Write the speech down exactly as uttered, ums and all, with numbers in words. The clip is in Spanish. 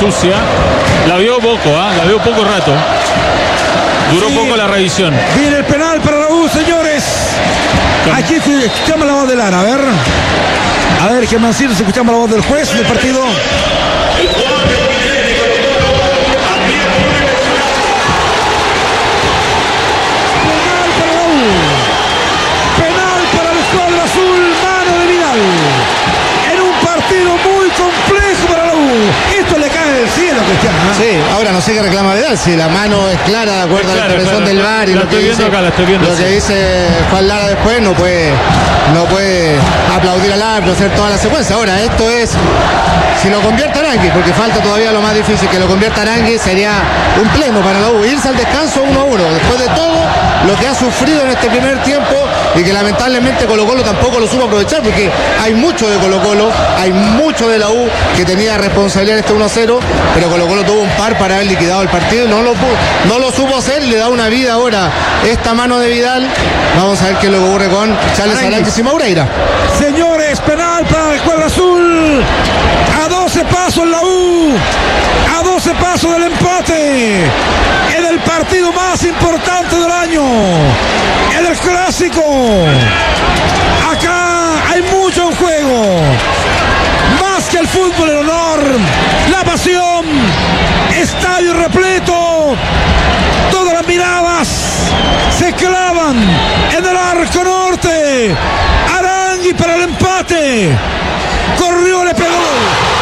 sucia. La vio poco, ¿eh? La vio poco rato. Duró sí, poco la revisión. Viene el penal para la U, señores. ¿Cómo? Aquí escuchamos la voz de Lara, a ver. A ver, Germán Silva, escuchamos la voz del juez del partido. Sí, ahora no sé qué reclama Vidal, si la mano es clara de acuerdo claro, a la expresión claro, del V A R y lo que, dice, acá, lo que dice Juan Lara después no puede, no puede aplaudir al árbitro, hacer toda la secuencia. Ahora, esto es, si lo convierte Arangui, porque falta todavía lo más difícil, que lo convierta Arangui, sería un pleno para la U, irse al descanso uno a uno, después de todo lo que ha sufrido en este primer tiempo y que lamentablemente Colo Colo tampoco lo supo aprovechar, porque hay mucho de Colo Colo, hay mucho de la U que tenía responsabilidad en este uno a cero, pero Colo Colo tuvo un par para haber liquidado el partido, no lo, no lo supo hacer, le da una vida ahora esta mano de Vidal. Vamos a ver qué es lo que ocurre con Charles Aranguis y Maureira. Señores, penal para el cuadro azul, a doce pasos la U, a doce pasos del empate, en el partido más importante del año, en el clásico. Acá hay mucho en juego, más que el fútbol, el honor, la pasión, estadio repleto, todas las miradas se clavan en el arco norte. Arangui para el empate, corrió, le pegó.